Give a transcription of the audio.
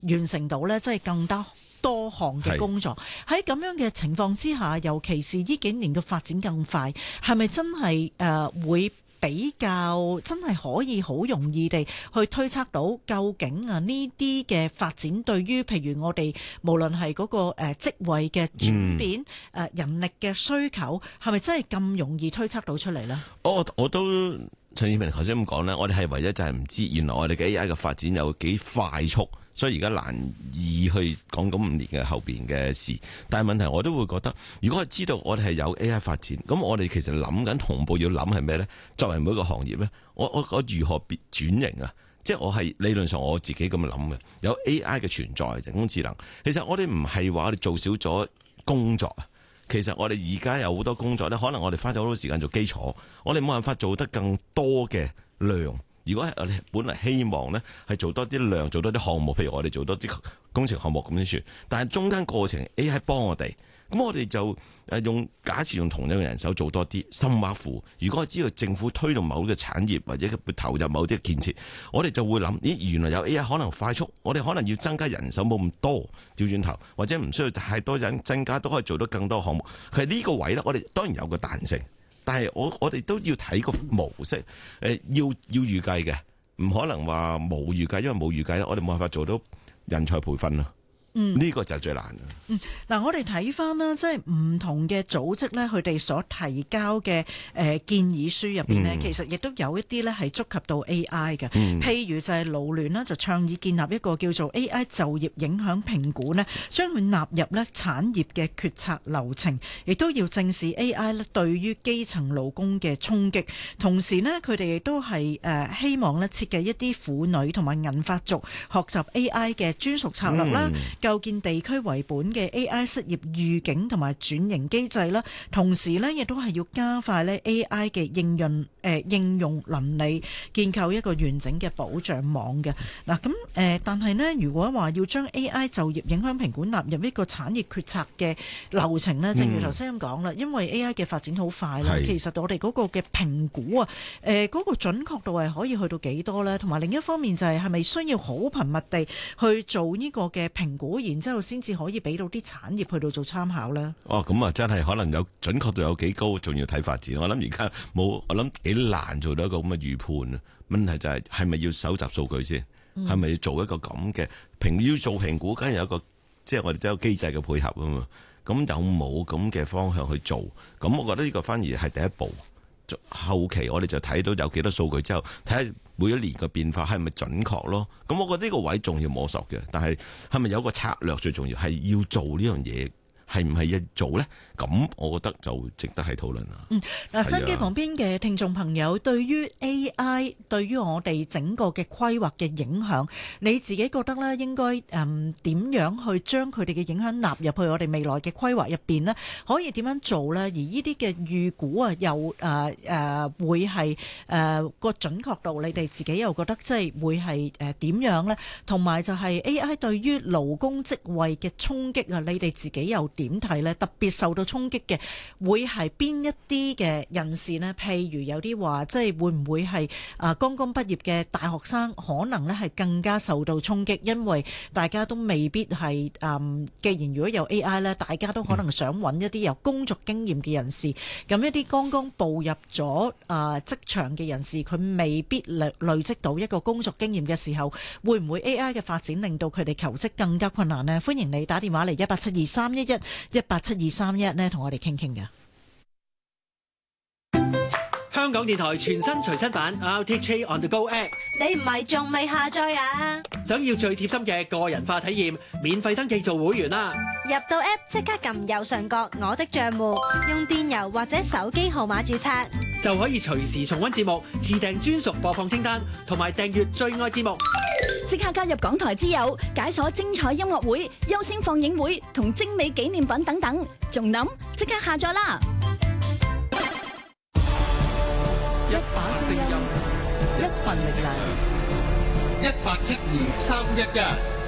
完成到咧，即係更加多項嘅工作。喺咁樣嘅情況之下，尤其是呢幾年嘅發展更快，係咪真係會比較真係可以好容易地去推測到究竟呢啲嘅發展對於譬如我哋無論係嗰個職位嘅轉變、人力嘅需求，係咪真係咁容易推測到出嚟呢？ 我都陳燕平頭先咁講呢，我哋係唯一就係唔知原來我哋嘅 AI 嘅發展有幾快速，所以而家難以去講咁5年嘅後邊嘅事。但係問題我都會覺得，如果我知道我哋係有 AI 發展，咁我哋其實諗緊同步要諗係咩呢？作為每一個行業呢，我如何轉型啊？即係我係理論上我自己咁樣諗嘅，有 AI 嘅存在，人工智能。其實我哋唔係話我哋做少咗工作啊。其實我哋而家有好多工作咧，可能我哋花咗好多時間做基礎，我哋冇辦法做得更多嘅量。如果係我哋本來希望咧係做多啲量，做多啲項目，譬如我哋做多啲工程項目咁先算。但係中間過程 AI 幫我哋，咁我哋就假設用同樣嘅人手做多啲，深挖苦。如果我知道政府推動某啲嘅產業或者投入某啲嘅建設，我哋就會諗，咦，原來有 AI 可能快速，我哋可能要增加人手冇咁多，調轉頭或者唔需要太多人增加，都可以做到更多項目。佢係呢個位咧，我哋當然有個彈性，但係我哋都要睇個模式，要預計嘅，唔可能話冇預計，因為冇預計咧，我哋冇辦法做到人才培訓啦。呢個就係最難嘅。 嗱，我哋睇翻啦，即係唔同嘅組織咧，佢哋所提交嘅建議書入邊咧，其實亦都有一啲咧係觸及到 AI 嘅。譬如就係勞聯啦，就倡議建立一個叫做 AI 就業影響評估咧，將佢納入咧產業嘅決策流程，亦都要正視 AI 咧對於基層勞工嘅衝擊。同時咧，佢哋亦都係希望咧設計一啲婦女同埋銀髮族學習 AI 嘅專屬策略啦。構建地區為本嘅 AI 失業預警同埋轉型機制啦，同時呢亦都係要加快呢 AI 嘅應用能力，建構一個完整嘅保障網嘅。嗱咁但係呢，如果話要將 AI 就業影響評估納入一個產業決策嘅流程呢，正如頭先咁講啦，因為 AI 嘅發展好快啦，其實我哋嗰個嘅評估啊，嗰個準確度係可以去到幾多呢？同埋另一方面就係咪需要好頻密地去做呢個嘅評估？然之後先至可以俾到啲產業去到做參考咧。 咁啊，真係可能有準確度有幾高，仲要睇發展。我諗而家冇，我諗幾難做到一個咁嘅預判啊。問題就係咪要搜集數據先？係咪要做一個咁嘅要做評估？梗係有一個，即係我哋都有機制嘅配合啊嘛。咁有冇咁嘅方向去做？咁我覺得呢個反而係第一步。後期我哋就睇到有幾多數據之後，睇下每一年嘅變化係咪準確咯。咁我覺得呢個位仲要摸索嘅，但係係咪有個策略最重要，係要做呢樣嘢，係唔係要做呢？咁我覺得就值得係討論啦。 嗱，收音機旁邊嘅聽眾朋友，對於 AI 對於我哋整個嘅規劃嘅影響，你自己覺得咧應該點樣去將佢哋嘅影響納入去我哋未來嘅規劃入邊呢？可以點樣做呢？而呢啲嘅預估啊，又會係個準確度，你哋自己又覺得即係會係點樣呢？同埋就係 AI 對於勞工職位嘅衝擊啊，你哋自己又點睇呢？特別受到衝擊嘅會係邊一啲嘅人士呢？譬如有啲話，即係會唔會係剛剛畢業嘅大學生，可能呢係更加受到衝擊，因為大家都未必係既然如果有 AI 呢，大家都可能想揾一啲有工作經驗嘅人士。咁一啲剛剛步入咗職場嘅人士，佢未必累積到一個工作經驗嘅時候，會唔會 AI 嘅發展令到佢哋求職更加困難呢？歡迎你打電話嚟1872311，1872311呢，同我哋傾傾㗎。 香港電台全新隨身版 RTHK On The Go App， 你唔係仲未下載啊？ 想要最貼心嘅個人化體驗，免費登記做會員啦！ 入到 App 即刻撳右上角我的帳戶，用電郵或者手機號碼註冊， 就可以隨時重溫節目，自訂專屬播放清單，同埋訂閱最愛節目。 即刻加入港台之友，解鎖精彩音樂會、優先放映會同精美紀念品等等，仲諗即刻下載啦！ 一把聲音，一份力量，172-311